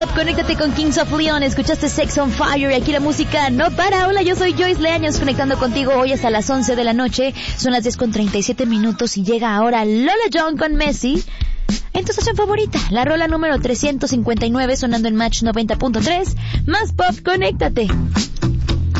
Conéctate con Kings of Leon, escuchaste Sex on Fire y aquí la música no para. Hola, yo soy Joyce Leaños, conectando contigo hoy hasta las 11 de la noche. Son las 10:37 y llega ahora Lola John con Messi en tu estación favorita, la rola número 359 sonando en Match 90.3. Más pop, conéctate.